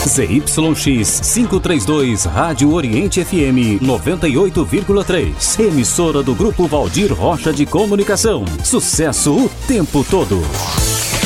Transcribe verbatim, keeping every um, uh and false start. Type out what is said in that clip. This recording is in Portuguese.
Z Y X quinhentos e trinta e dois, Rádio Oriente F M noventa e oito vírgula três. Emissora do Grupo Valdir Rocha de Comunicação. Sucesso o tempo todo.